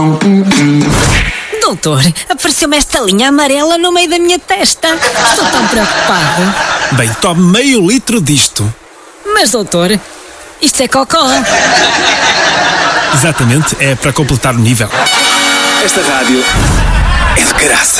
Doutor, apareceu-me esta linha amarela no meio da minha testa. Estou tão preocupado. Bem, tome meio litro disto. Mas, doutor, isto é cocó. Exatamente, é para completar o nível. Esta rádio é de graça.